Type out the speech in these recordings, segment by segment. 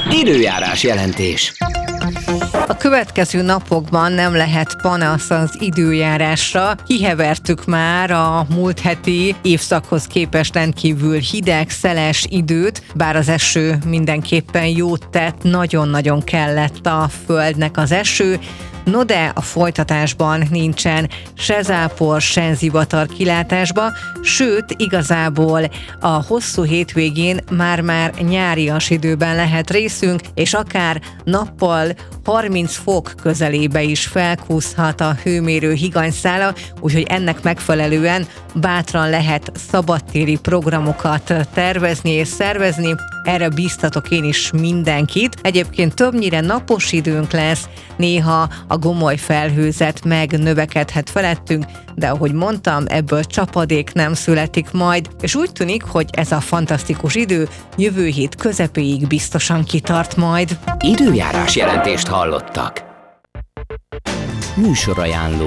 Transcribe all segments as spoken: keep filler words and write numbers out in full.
Időjárás jelentés. A következő napokban nem lehet panasz az időjárásra. Kihevertük már a múlt heti évszakhoz képest rendkívül hideg, szeles időt, bár az eső mindenképpen jót tett, nagyon-nagyon kellett a földnek az eső. No de a folytatásban nincsen se zápor, se zivatar kilátásba, sőt, igazából a hosszú hétvégén már-már nyárias időben lehet részünk, és akár nappal harminc fok közelébe is felkúszhat a hőmérő higanyszála, úgyhogy ennek megfelelően bátran lehet szabadtéri programokat tervezni és szervezni. Erre biztatok én is mindenkit. Egyébként többnyire napos időnk lesz, néha a gomoly felhőzet megnövekedhet felettünk, de ahogy mondtam, ebből csapadék nem születik majd, és úgy tűnik, hogy ez a fantasztikus idő jövő hét közepéig biztosan kitart majd. Időjárás jelentést hallottak. Műsorajánló.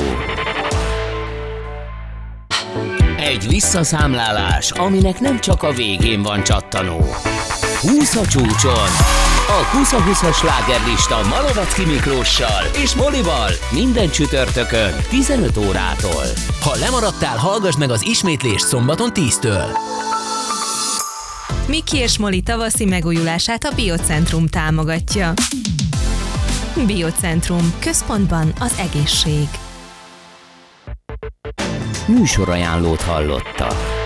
Egy visszaszámlálás, aminek nem csak a végén van csattanó. húsz a csúcson. A húsz-húszas slágerlista Malovecki Miklóssal és Molival minden csütörtökön tizenöt órától. Ha lemaradtál, hallgass meg az ismétlést szombaton tíztől. Miki és Moli tavaszi megújulását a Biocentrum támogatja. Biocentrum. Központban az egészség. Műsorajánlót hallottak.